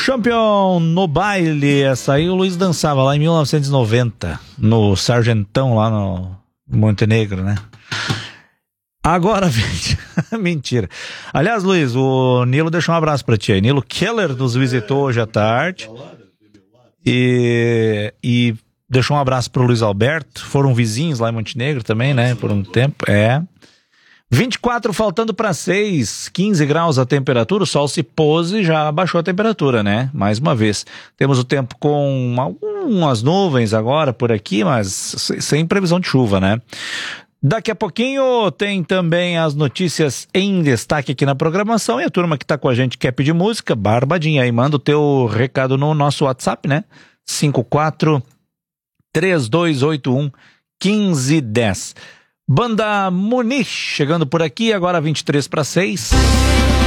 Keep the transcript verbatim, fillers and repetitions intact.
Champion no baile. Essa aí o Luiz dançava lá em mil novecentos e noventa, no Sargentão, lá no Montenegro, né? Agora, mentira. Aliás, Luiz, o Nilo deixou um abraço pra ti aí. Nilo Keller nos visitou hoje à tarde. E, e deixou um abraço pro Luiz Alberto. Foram vizinhos lá em Montenegro também, né? Por um tempo. É. vinte e quatro faltando para seis, quinze graus a temperatura, o sol se pôs e já baixou a temperatura, né? Mais uma vez. Temos o tempo com algumas nuvens agora por aqui, mas sem previsão de chuva, né? Daqui a pouquinho tem também as notícias em destaque aqui na programação e a turma que tá com a gente quer pedir música, barbadinha aí, manda o teu recado no nosso WhatsApp, né? cinco quatro três dois oito um um cinco um zero. Banda Muniz chegando por aqui, agora vinte e três para seis.